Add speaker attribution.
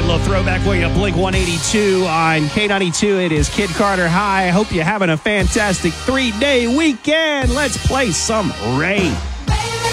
Speaker 1: little throwback for you, Blink 182 on K92. It is Kid Carter High. I hope you're having a fantastic 3-day weekend. Let's play some Ray.